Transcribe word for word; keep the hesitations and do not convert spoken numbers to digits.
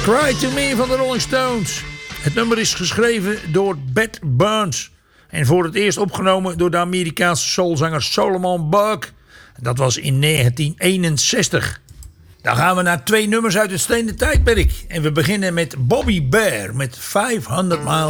Cry to Me van de Rolling Stones. Het nummer is geschreven door Bert Burns. En voor het eerst opgenomen door de Amerikaanse soulzanger Solomon Burke. Dat was in negentien eenenzestig. Dan gaan we naar twee nummers uit het stenen tijdperk. En we beginnen met Bobby Bare met vijfhonderd Miles